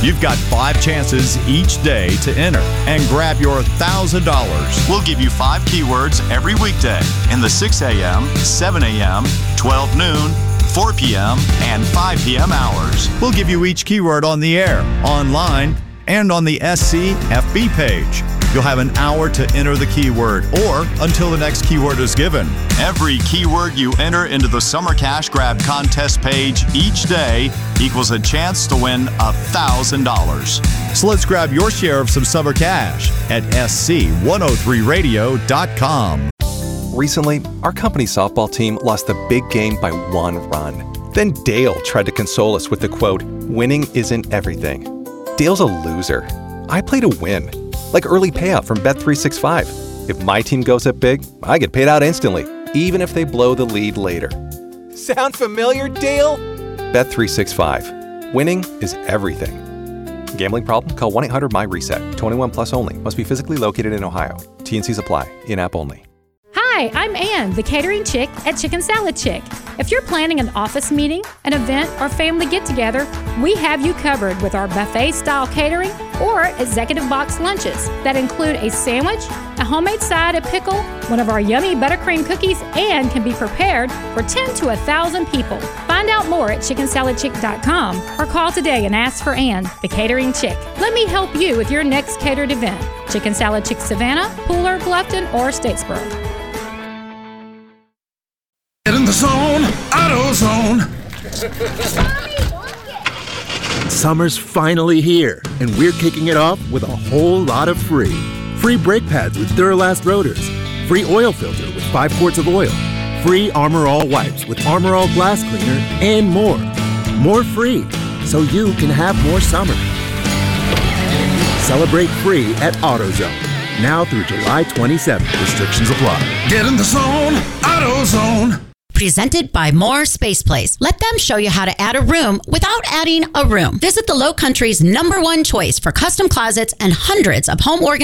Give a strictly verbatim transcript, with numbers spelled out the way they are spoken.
You've got five chances each day to enter and grab your one thousand dollars. We'll give you five keywords every weekday in the six a.m., seven a.m., twelve noon, four p.m., and five p.m. hours. We'll give you each keyword on the air, online, and on the S C F B page. You'll have an hour to enter the keyword or until the next keyword is given. Every keyword you enter into the Summer Cash Grab contest page each day equals a chance to win one thousand dollars. So let's grab your share of some summer cash at S C one oh three radio dot com. Recently, our company softball team lost the big game by one run. Then Dale tried to console us with the quote, "Winning isn't everything." Dale's a loser. I play to win. Like early payout from Bet three sixty-five. If my team goes up big, I get paid out instantly, even if they blow the lead later. Sound familiar, Dale? Bet three sixty-five. Winning is everything. Gambling problem? Call one eight hundred M Y reset. twenty-one plus only. Must be physically located in Ohio. T and Cs apply. In-app only. Hi, I'm Ann, the catering chick at Chicken Salad Chick. If you're planning an office meeting, an event, or family get-together, we have you covered with our buffet-style catering or executive box lunches that include a sandwich, a homemade side of pickle, one of our yummy buttercream cookies, and can be prepared for ten to one thousand people. Find out more at chicken salad chick dot com or call today and ask for Ann, the catering chick. Let me help you with your next catered event. Chicken Salad Chick Savannah, Pooler, Bluffton, or Statesboro. Get in the zone, AutoZone. Summer's finally here, and we're kicking it off with a whole lot of free. Free brake pads with Duralast rotors. Free oil filter with five quarts of oil. Free Armor All wipes with Armor All glass cleaner, and more. More free, so you can have more summer. Celebrate free at AutoZone. Now through July twenty-seventh. Restrictions apply. Get in the zone, AutoZone. Presented by More Space Place. Let them show you how to add a room without adding a room. Visit the Low Country's number one choice for custom closets and hundreds of home organizations.